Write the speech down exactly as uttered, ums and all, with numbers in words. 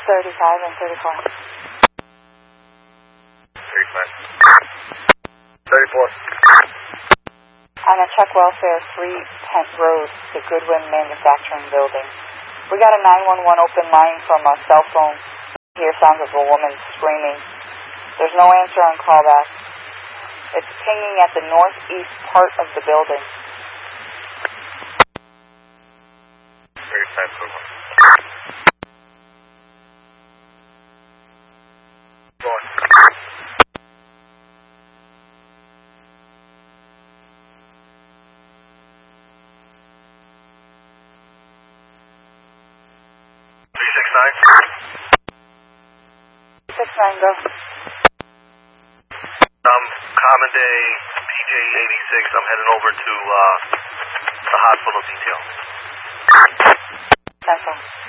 thirty-five and thirty-four. thirty-five. thirty-four. On a check welfare, three Tent Road, the Goodwin Manufacturing Building. We got a nine one one open line from a cell phone. Here sounds of a woman screaming. There's no answer on callback. It's pinging at the northeast part of the building. thirty-five, good one. Going. three six nine. six nine, go. Um, Common Day, P J eighty-six. I'm heading over to uh, the hospital detail. Central.